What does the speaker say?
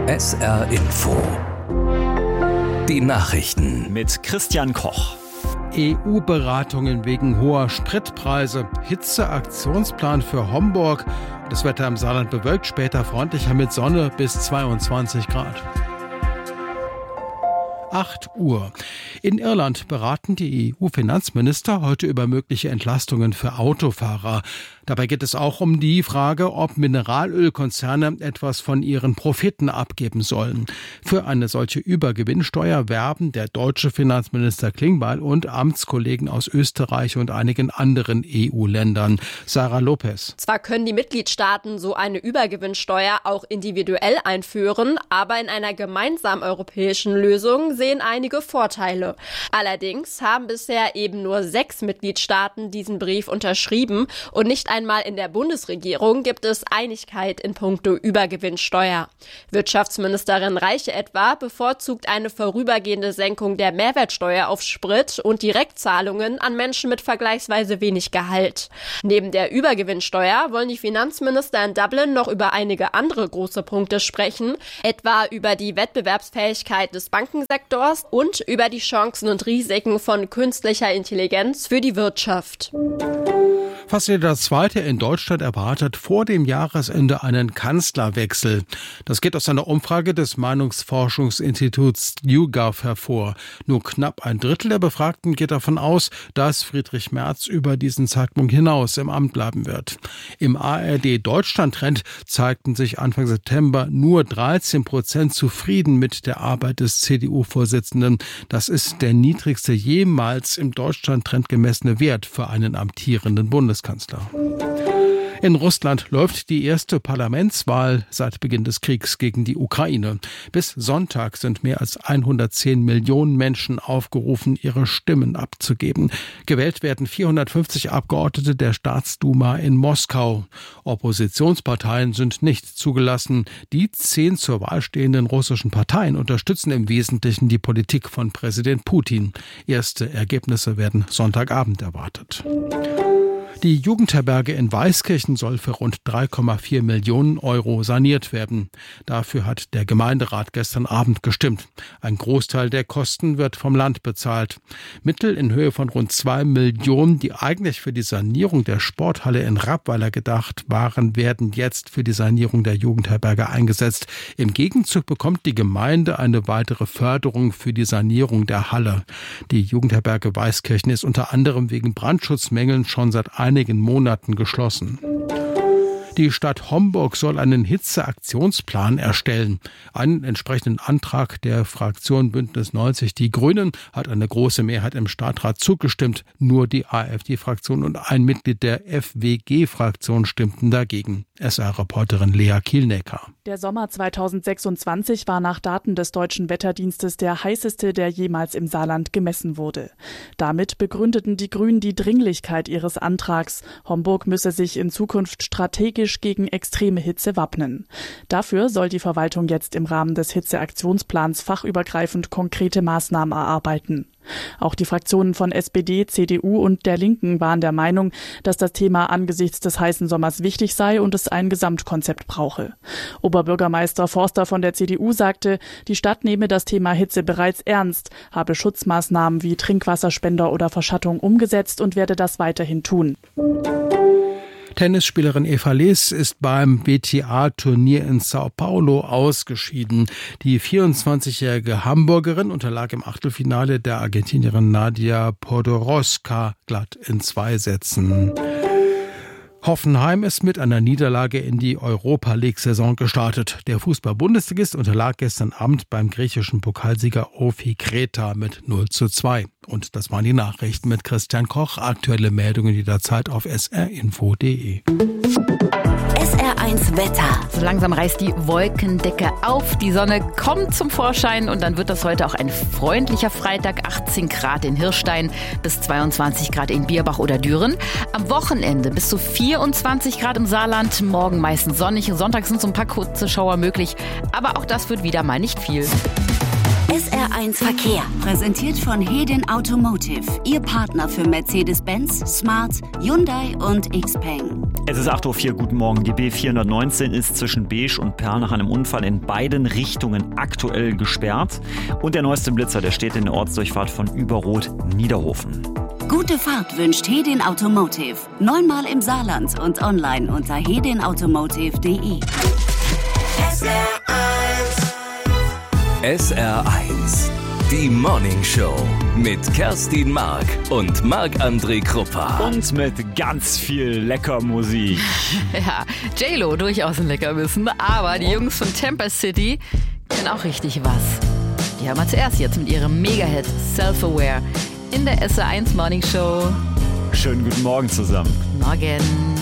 SR Info. Die Nachrichten mit Christian Koch. EU-Beratungen wegen hoher Spritpreise, Hitzeaktionsplan für Homburg. Das Wetter im Saarland bewölkt, später freundlicher mit Sonne bis 22 Grad. 8 Uhr. In Irland beraten die EU-Finanzminister heute über mögliche Entlastungen für Autofahrer. Dabei geht es auch um die Frage, ob Mineralölkonzerne etwas von ihren Profiten abgeben sollen. Für eine solche Übergewinnsteuer werben der deutsche Finanzminister Klingbeil und Amtskollegen aus Österreich und einigen anderen EU-Ländern. Sarah Lopez. Zwar können die Mitgliedstaaten so eine Übergewinnsteuer auch individuell einführen, aber in einer gemeinsamen europäischen Lösung sehen einige Vorteile. Allerdings haben bisher eben nur 6 Mitgliedstaaten diesen Brief unterschrieben und nicht einmal in der Bundesregierung gibt es Einigkeit in puncto Übergewinnsteuer. Wirtschaftsministerin Reiche etwa bevorzugt eine vorübergehende Senkung der Mehrwertsteuer auf Sprit und Direktzahlungen an Menschen mit vergleichsweise wenig Gehalt. Neben der Übergewinnsteuer wollen die Finanzminister in Dublin noch über einige andere große Punkte sprechen, etwa über die Wettbewerbsfähigkeit des Bankensektors und über die Chancen und Risiken von künstlicher Intelligenz für die Wirtschaft. Fast jeder Zweite in Deutschland erwartet vor dem Jahresende einen Kanzlerwechsel. Das geht aus einer Umfrage des Meinungsforschungsinstituts YouGov hervor. Nur knapp ein Drittel der Befragten geht davon aus, dass Friedrich Merz über diesen Zeitpunkt hinaus im Amt bleiben wird. Im ARD-Deutschland-Trend zeigten sich Anfang September nur 13% zufrieden mit der Arbeit des CDU-Vorsitzenden. Das ist der niedrigste jemals im Deutschland-Trend gemessene Wert für einen amtierenden Bundeskanzler. In Russland läuft die erste Parlamentswahl seit Beginn des Kriegs gegen die Ukraine. Bis Sonntag sind mehr als 110 Millionen Menschen aufgerufen, ihre Stimmen abzugeben. Gewählt werden 450 Abgeordnete der Staatsduma in Moskau. Oppositionsparteien sind nicht zugelassen. Die 10 zur Wahl stehenden russischen Parteien unterstützen im Wesentlichen die Politik von Präsident Putin. Erste Ergebnisse werden Sonntagabend erwartet. Die Jugendherberge in Weißkirchen soll für rund 3,4 Millionen Euro saniert werden. Dafür hat der Gemeinderat gestern Abend gestimmt. Ein Großteil der Kosten wird vom Land bezahlt. Mittel in Höhe von rund 2 Millionen, die eigentlich für die Sanierung der Sporthalle in Rappweiler gedacht waren, werden jetzt für die Sanierung der Jugendherberge eingesetzt. Im Gegenzug bekommt die Gemeinde eine weitere Förderung für die Sanierung der Halle. Die Jugendherberge Weißkirchen ist unter anderem wegen Brandschutzmängeln schon seit einigen Monaten geschlossen. Die Stadt Homburg soll einen Hitzeaktionsplan erstellen. Einen entsprechenden Antrag der Fraktion Bündnis 90 Die Grünen hat eine große Mehrheit im Stadtrat zugestimmt. Nur die AfD-Fraktion und ein Mitglied der FWG-Fraktion stimmten dagegen. SR-Reporterin Lea Kielnecker. Der Sommer 2026 war nach Daten des Deutschen Wetterdienstes der heißeste, der jemals im Saarland gemessen wurde. Damit begründeten die Grünen die Dringlichkeit ihres Antrags. Homburg müsse sich in Zukunft strategisch gegen extreme Hitze wappnen. Dafür soll die Verwaltung jetzt im Rahmen des Hitzeaktionsplans fachübergreifend konkrete Maßnahmen erarbeiten. Auch die Fraktionen von SPD, CDU und der Linken waren der Meinung, dass das Thema angesichts des heißen Sommers wichtig sei und es ein Gesamtkonzept brauche. Oberbürgermeister Forster von der CDU sagte, die Stadt nehme das Thema Hitze bereits ernst, habe Schutzmaßnahmen wie Trinkwasserspender oder Verschattung umgesetzt und werde das weiterhin tun. Tennisspielerin Eva Lees ist beim WTA-Turnier in Sao Paulo ausgeschieden. Die 24-jährige Hamburgerin unterlag im Achtelfinale der Argentinierin Nadia Podoroska glatt in 2 Sätzen. Hoffenheim ist mit einer Niederlage in die Europa-League-Saison gestartet. Der Fußball-Bundesligist unterlag gestern Abend beim griechischen Pokalsieger OFI Kreta mit 0:2. Und das waren die Nachrichten mit Christian Koch. Aktuelle Meldungen jederzeit auf srinfo.de. SR1 Wetter. So langsam reißt die Wolkendecke auf, die Sonne kommt zum Vorschein und dann wird das heute auch ein freundlicher Freitag. 18 Grad in Hirstein bis 22 Grad in Bierbach oder Düren. Am Wochenende bis zu 24 Grad im Saarland. Morgen meistens sonnig. Sonntag sind so ein paar kurze Schauer möglich. Aber auch das wird wieder mal nicht viel. SR1 Verkehr. Präsentiert von Hedin Automotive. Ihr Partner für Mercedes-Benz, Smart, Hyundai und XPeng. Es ist 8.04 Uhr, guten Morgen. Die B419 ist zwischen Beesch und Perl nach einem Unfall in beiden Richtungen aktuell gesperrt. Und der neueste Blitzer, der steht in der Ortsdurchfahrt von Überroth-Niederhofen. Gute Fahrt wünscht Hedin Automotive. 9-mal im Saarland und online unter hedinautomotive.de. SR1, die Morning Show mit Kerstin Mark und Marc-André Kruppa. Und mit ganz viel lecker Musik. Ja, J-Lo durchaus ein Leckerbissen, aber die Jungs von Temper City können auch richtig was. Die haben wir zuerst jetzt mit ihrem Mega-Hit Self-Aware in der SR1 Morning Show. Schönen guten Morgen zusammen. Morgen.